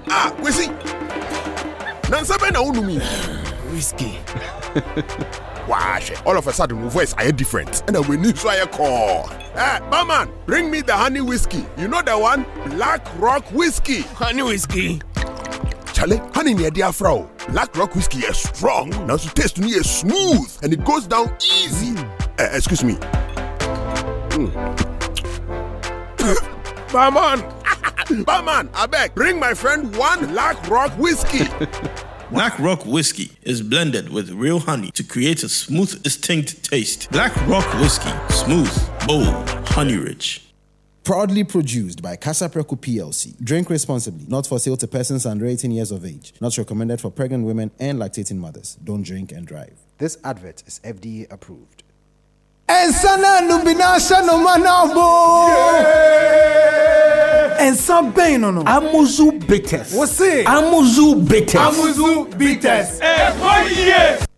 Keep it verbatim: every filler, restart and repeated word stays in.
Ah, we see. Nansabe na unu mi. Whiskey. Wash. All of a sudden, my voice are different. And we need to I call. Hey, barman, bring me the honey whiskey. You know the one? Black Rock Whiskey. Honey whiskey. Charlie, honey near dear Frau. Black Rock Whiskey is strong. Now to taste me is smooth and it goes down easy. Mm. Uh, excuse me. Mm. Barman, barman, I beg, bring my friend one Black Rock Whiskey. Black Rock Whiskey is blended with real honey to create a smooth, distinct taste. Black Rock Whiskey, smooth, bold, honey-rich. Proudly produced by Casa Preco P L C. Drink responsibly. Not for sale to persons under eighteen years of age. Not recommended for pregnant women and lactating mothers. Don't drink and drive. This advert is F D A approved. Ensana nubinasha no manabo. Ensa bem no no. Amuzu bitters. Você? Amuzu bitters. Amuzu bitters. É, foi